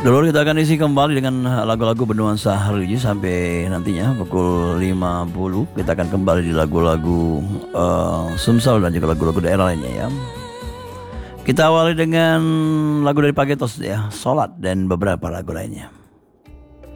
Dulu kita akan isi kembali dengan lagu-lagu bernuansa religi sampai nantinya pukul 50. Kita akan kembali di lagu-lagu Sumsel dan juga lagu-lagu daerah lainnya ya. Kita awali dengan lagu dari Pagetos ya, Sholat dan beberapa lagu lainnya.